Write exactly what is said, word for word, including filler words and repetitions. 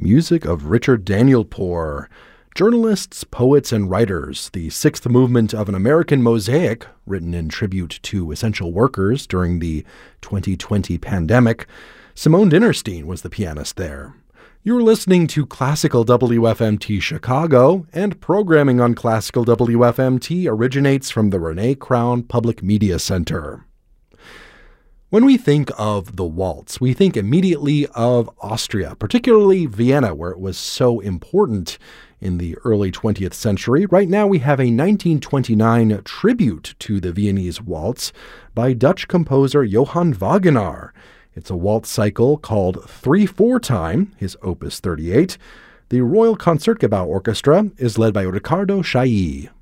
Music of Richard Danielpour. Journalists, poets, and writers, the sixth movement of an American mosaic written in tribute to essential workers during the twenty twenty pandemic. Simone Dinnerstein was the pianist there. You're listening to Classical W F M T Chicago, and programming on Classical W F M T originates from the Renee Crown Public Media Center. When we think of the waltz, we think immediately of Austria, particularly Vienna, where it was so important in the early twentieth century. Right now we have a nineteen twenty-nine tribute to the Viennese waltz by Dutch composer Johann Wagenaar. It's a waltz cycle called three four time, his opus thirty-eight. The Royal Concertgebouw Orchestra is led by Riccardo Chailly.